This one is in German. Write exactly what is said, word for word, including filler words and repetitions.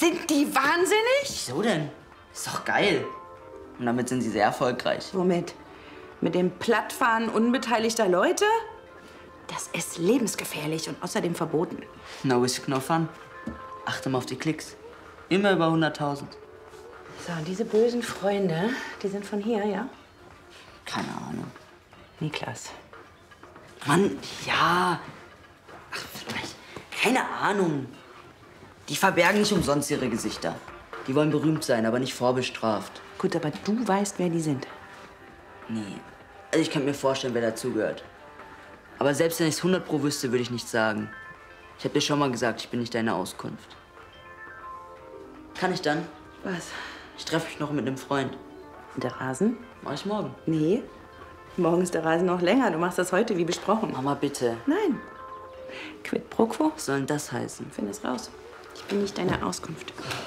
Sind die wahnsinnig? Wieso denn? Ist doch geil. Und damit sind sie sehr erfolgreich. Womit? Mit dem Plattfahren unbeteiligter Leute? Das ist lebensgefährlich und außerdem verboten. No risk, no fun. Achte mal auf die Klicks. Immer über hunderttausend. So, und diese bösen Freunde, die sind von hier, ja? Keine Ahnung. Niklas. Mann, ja. Ach, vielleicht. Keine Ahnung. Die verbergen nicht umsonst ihre Gesichter. Die wollen berühmt sein, aber nicht vorbestraft. Gut, aber du weißt, wer die sind. Nee. Also ich könnte mir vorstellen, wer dazugehört. Aber selbst wenn ich es hundert pro wüsste, würde ich nichts sagen. Ich habe dir schon mal gesagt, ich bin nicht deine Auskunft. Kann ich dann? Was? Ich treffe mich noch mit einem Freund. Der Rasen? Mach ich morgen. Nee. Morgen ist der Rasen noch länger. Du machst das heute, wie besprochen. Mama, bitte. Nein. Quid pro quo? Was soll denn das heißen? Find es raus. Ich bin nicht deine Auskunft.